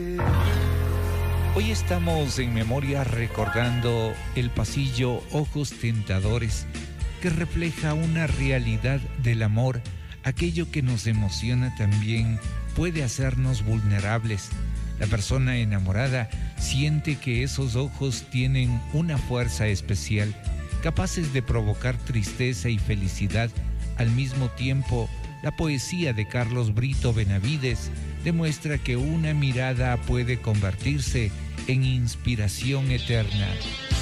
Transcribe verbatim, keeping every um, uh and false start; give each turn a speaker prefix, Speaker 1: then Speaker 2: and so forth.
Speaker 1: Hoy estamos en memoria recordando el pasillo Ojos Tentadores, que refleja una realidad del amor. Aquello que nos emociona también puede hacernos vulnerables. La persona enamorada siente que esos ojos tienen una fuerza especial, capaces de provocar tristeza y felicidad al mismo tiempo. La poesía de Carlos Brito Benavides demuestra que una mirada puede convertirse en inspiración eterna.